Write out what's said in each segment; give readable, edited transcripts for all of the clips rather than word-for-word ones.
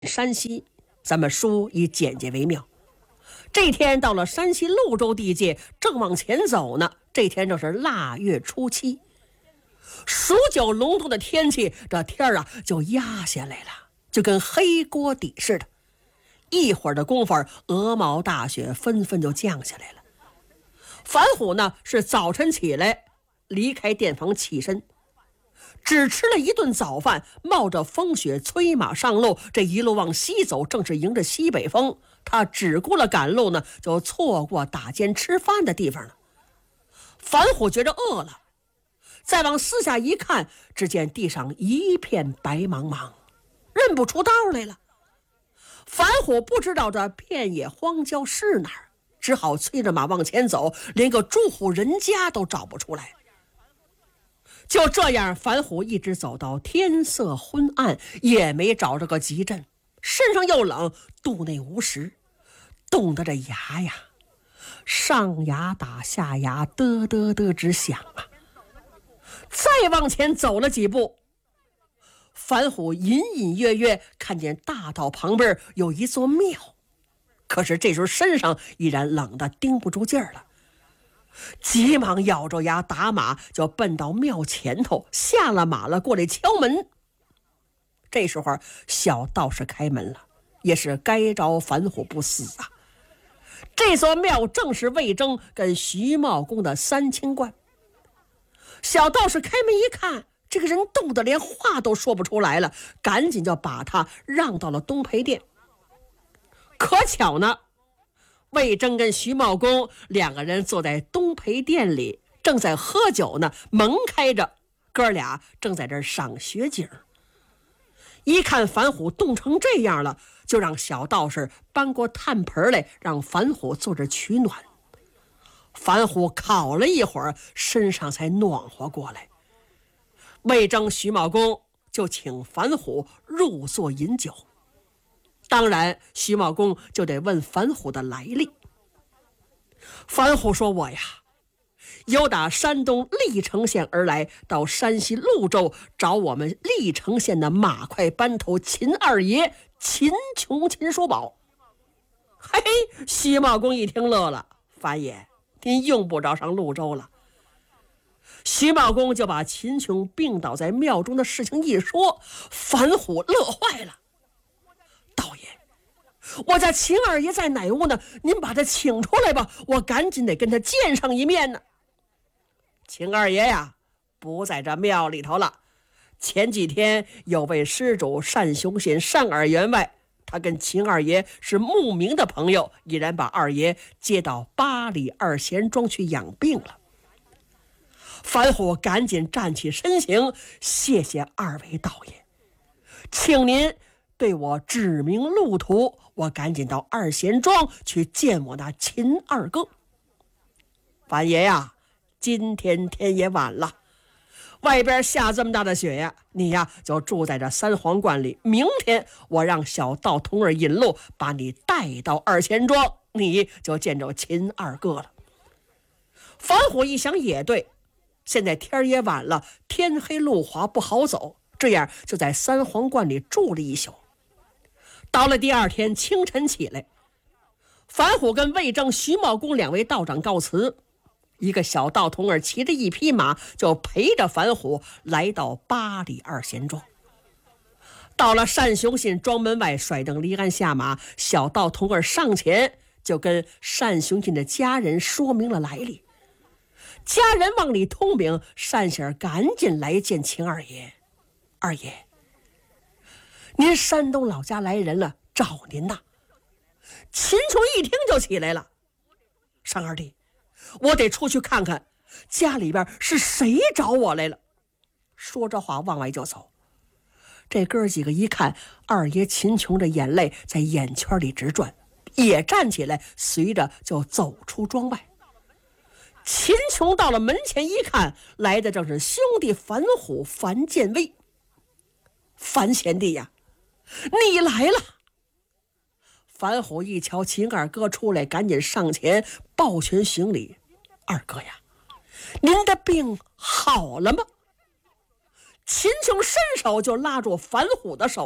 山西，咱们书以简介为妙。这天到了山西潞州地界，正往前走呢。这天正是腊月初七，数九隆冬的天气，这天啊就压下来了，就跟黑锅底似的。一会儿的功夫，鹅毛大雪纷纷就降下来了。樊虎呢是早晨起来，离开店房起身，只吃了一顿早饭，冒着风雪催马上路。这一路往西走，正是迎着西北风。他只顾了赶路呢，就错过打尖吃饭的地方了。樊虎觉着饿了，再往四下一看，只见地上一片白茫茫，认不出道来了。樊虎不知道这遍野荒郊是哪儿，只好催着马往前走，连个住户人家都找不出来。就这样，樊虎一直走到天色昏暗，也没找着个集镇。身上又冷，肚内无食，冻得这牙呀上牙打下牙，嘚嘚嘚直响啊。再往前走了几步，樊虎隐隐约约看见大道旁边有一座庙，可是这时候身上依然冷得盯不住劲儿了，急忙咬着牙打马就奔到庙前头，下了马了，过来敲门。这时候小道士开门了，也是该着樊虎不死啊。这座庙正是魏征跟徐茂公的三清观。小道士开门一看，这个人冻得连话都说不出来了，赶紧就把他让到了东培殿。可巧呢，魏征跟徐茂公两个人坐在东培殿里，正在喝酒呢，门开着，哥俩正在这儿赏雪景。一看樊虎冻成这样了，就让小道士搬过炭盆来，让樊虎坐着取暖。樊虎烤了一会儿，身上才暖和过来。魏征、徐茂公就请樊虎入座饮酒。当然徐茂公就得问樊虎的来历。樊虎说，我呀由打山东历城县而来，到山西潞州找我们历城县的马快班头秦二爷秦琼秦叔宝。嘿嘿，徐茂公一听乐了，樊爷您用不着上潞州了。徐茂公就把秦琼病倒在庙中的事情一说，樊虎乐坏了。道爷，我家秦二爷在哪屋呢？您把他请出来吧，我赶紧得跟他见上一面呢。秦二爷呀不在这庙里头了，前几天有位施主单雄信单二员外，他跟秦二爷是慕名的朋友，已然把二爷接到八里二贤庄去养病了。樊虎赶紧站起身形，谢谢二位道爷，请您对我指明路途，我赶紧到二贤庄去见我那秦二哥。樊爷呀，今天天也晚了，外边下这么大的雪呀，你呀就住在这三皇观里，明天我让小道童儿引路，把你带到二贤庄，你就见着秦二哥了。樊虎一想也对，现在天也晚了，天黑路滑不好走，这样就在三皇观里住了一宿。到了第二天清晨起来，樊虎跟魏征、徐茂公两位道长告辞，一个小道童儿骑着一匹马就陪着樊虎来到八里二贤庄。到了单雄信庄门外，甩蹬离鞍下马，小道童儿上前就跟单雄信的家人说明了来历。家人往里通禀，单婶儿赶紧来见秦二爷。二爷，您山东老家来人了，找您呐。秦琼一听就起来了，单二弟，我得出去看看家里边是谁找我来了。说着话往外就走。这哥几个一看二爷秦琼的眼泪在眼圈里直转，也站起来随着就走出庄外。秦琼到了门前一看，来的正是兄弟樊虎樊建威。樊贤弟呀，你来了。樊虎一瞧秦二哥出来，赶紧上前抱拳行礼。二哥呀，您的病好了吗？秦琼伸手就拉住樊虎的手了。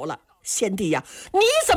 贤弟呀，你怎么